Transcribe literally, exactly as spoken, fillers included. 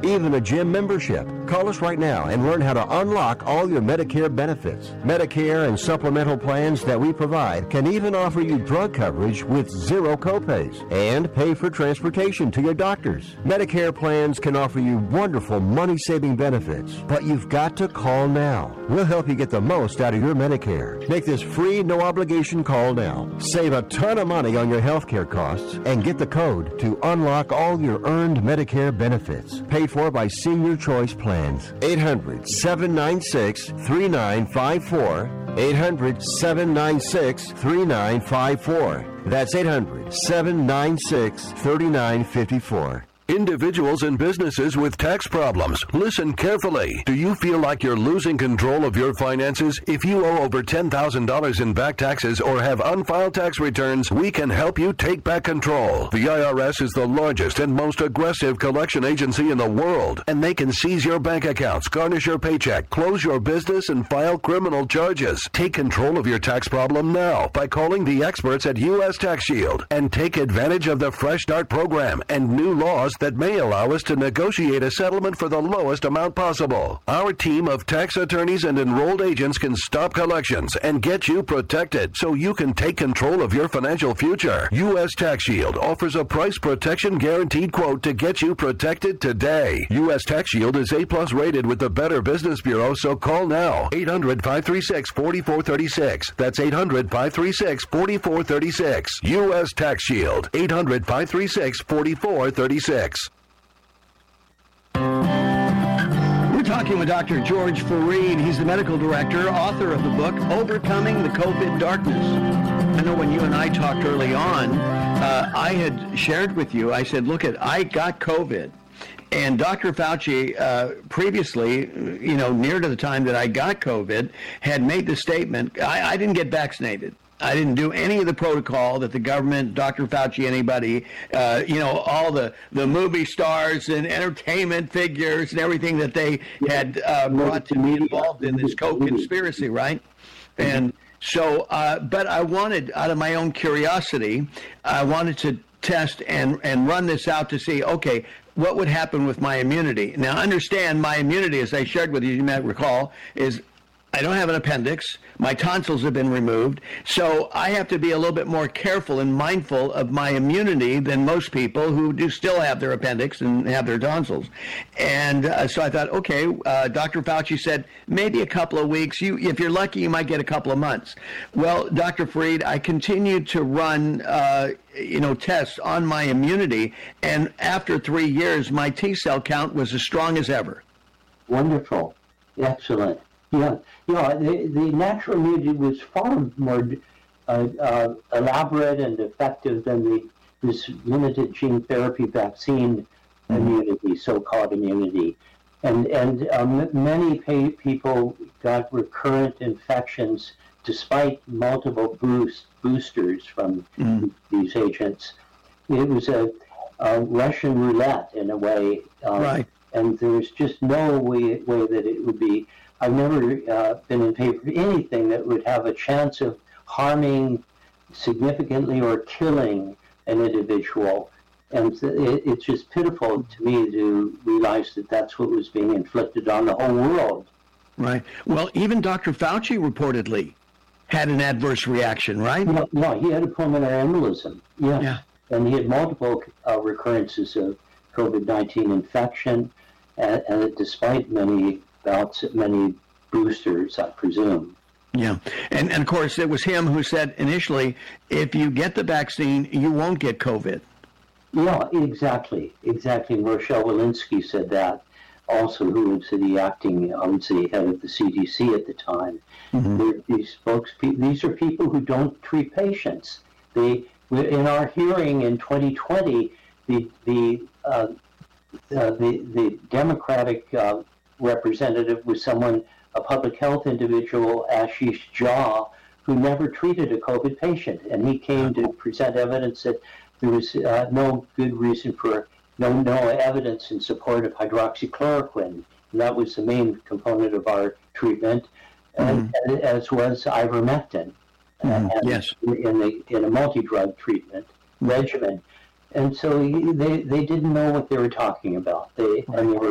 even a gym membership. Call us right now and learn how to unlock all your Medicare benefits. Medicare and supplemental plans that we provide can even offer you drug coverage with zero copays and pay for transportation to your doctors. Medicare plans can offer you wonderful money-saving benefits, but you've got to call now. We'll help you get the most out of your Medicare. Make this free, no-obligation call now. Save a ton of money on your health care costs and get the code to unlock all your earned Medicare benefits. Paid for by Senior Choice Plans. eight hundred, seven nine six, three nine five four. eight hundred, seven nine six, three nine five four. That's eight hundred, seven nine six, three nine five four. Individuals and businesses with tax problems, listen carefully. Do you feel like you're losing control of your finances? If you owe over ten thousand dollars in back taxes or have unfiled tax returns, we can help you take back control. The I R S is the largest and most aggressive collection agency in the world, and they can seize your bank accounts, garnish your paycheck, close your business, and file criminal charges. Take control of your tax problem now by calling the experts at U S Tax Shield and take advantage of the Fresh Start program and new laws that may allow us to negotiate a settlement for the lowest amount possible. Our team of tax attorneys and enrolled agents can stop collections and get you protected so you can take control of your financial future. U S Tax Shield offers a price protection guaranteed quote to get you protected today. U S Tax Shield is A plus rated with the Better Business Bureau, so call now. eight hundred, five three six, four four three six. That's eight hundred, five three six, four four three six. U S Tax Shield. eight hundred, five three six, four four three six. We're talking with Doctor George Fareed. He's the medical director, author of the book, Overcoming the COVID Darkness. I know when you and I talked early on, uh, I had shared with you, I said, look, at I got COVID. And Doctor Fauci, uh, previously, you know, near to the time that I got COVID, had made the statement, I, I didn't get vaccinated. I didn't do any of the protocol that the government, Doctor Fauci, anybody, uh, you know, all the, the movie stars and entertainment figures and everything that they had uh, brought to be involved in this co-conspiracy, right? And so, uh, but I wanted, out of my own curiosity, I wanted to test and, and run this out to see, okay, what would happen with my immunity? Now, understand my immunity, as I shared with you, you might recall, is I don't have an appendix. My tonsils have been removed. So I have to be a little bit more careful and mindful of my immunity than most people who do still have their appendix and have their tonsils. And uh, so I thought, okay, uh, Doctor Fauci said maybe a couple of weeks. You, if you're lucky, you might get a couple of months. Well, Doctor Fareed, I continued to run, uh, you know, tests on my immunity. And after three years, my T cell count was as strong as ever. Wonderful. Excellent. Yeah, yeah. The, the natural immunity was far more uh, uh, elaborate and effective than the this limited gene therapy vaccine mm-hmm. immunity, so-called immunity, and and um, many pay, people got recurrent infections despite multiple boost boosters from mm-hmm. these agents. It was a, a Russian roulette in a way, um, right? And there was just no way way that it would be. I've never uh, been in favor of anything that would have a chance of harming significantly or killing an individual. And it, it's just pitiful to me to realize that that's what was being inflicted on the whole world. Right. Well, even Doctor Fauci reportedly had an adverse reaction, right? No, no he had a pulmonary embolism. Yeah. yeah. And he had multiple uh, recurrences of COVID nineteen infection, and, and despite many bouts, many boosters, I presume. Yeah. And, and of course, it was him who said initially, if you get the vaccine, you won't get COVID. Yeah, exactly. Exactly. Rochelle Walensky said that also, who was the acting, I would say, head of the C D C at the time. Mm-hmm. These folks, these are people who don't treat patients. They, in our hearing in twenty twenty, the, the, uh, uh, the, the Democratic uh, representative was someone, a public health individual, Ashish Jha, who never treated a COVID patient. And he came to present evidence that there was uh, no good reason for, no, no evidence in support of hydroxychloroquine. And that was the main component of our treatment, and, mm-hmm. and as was ivermectin. Mm-hmm. And yes. in, the, in a multi-drug treatment regimen. And so they, they didn't know what they were talking about. They, and they were